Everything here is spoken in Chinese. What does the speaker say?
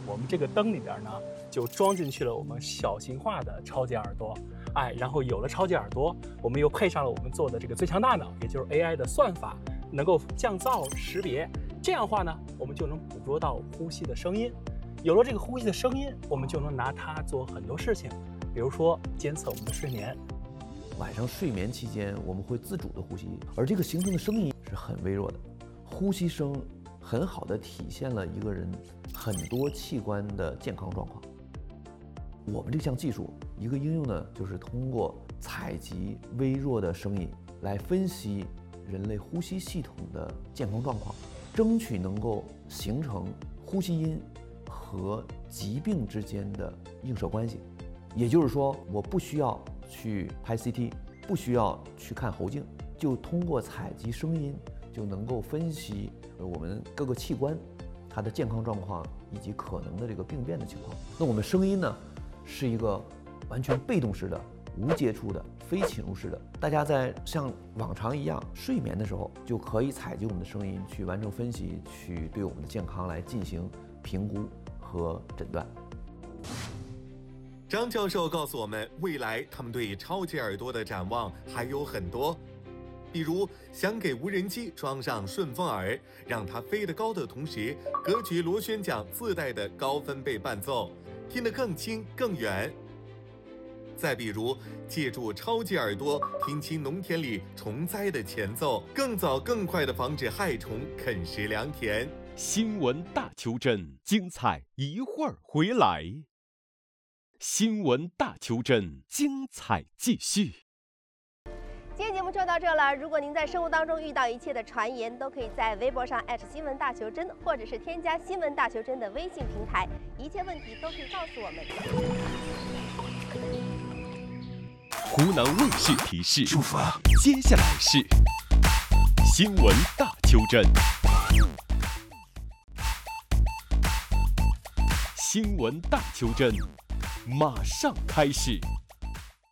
我们这个灯里边呢，就装进去了我们小型化的超级耳朵，然后有了超级耳朵，我们又配上了我们做的这个最强大脑，也就是 AI 的算法，能够降噪识别，这样的话呢，我们就能捕捉到呼吸的声音。有了这个呼吸的声音，我们就能拿它做很多事情，比如说监测我们的睡眠。 晚上睡眠期间，我们会自主的呼吸，而这个形成的声音是很微弱的，呼吸声很好的体现了一个人很多器官的健康状况。我们这项技术一个应用呢，就是通过采集微弱的声音来分析人类呼吸系统的健康状况，争取能够形成呼吸音和疾病之间的映射关系。也就是说，我不需要去拍 CT， 不需要去看喉镜，就通过采集声音就能够分析我们各个器官它的健康状况以及可能的这个病变的情况。那我们声音呢，是一个完全被动式的、无接触的、非侵入式的。大家在像往常一样睡眠的时候，就可以采集我们的声音去完成分析，去对我们的健康来进行评估和诊断。 张教授告诉我们，未来他们对超级耳朵的展望还有很多，比如想给无人机装上顺风耳，让它飞得高的同时，隔绝螺旋桨自带的高分贝伴奏，听得更轻更远。再比如，借助超级耳朵听清农田里虫灾的前奏，更早更快地防止害虫啃食良田。 新闻大求真，精彩一会儿回来。新闻大求真，精彩继续。 今天节目就到这了。如果您在生活当中遇到一切的传言，都可以在微博上新闻大求真，或者是添加新闻大求真的微信平台，一切问题都可以告诉我们。 湖南卫视提示：出发。接下来是新闻大求真。新闻大求真，马上开始。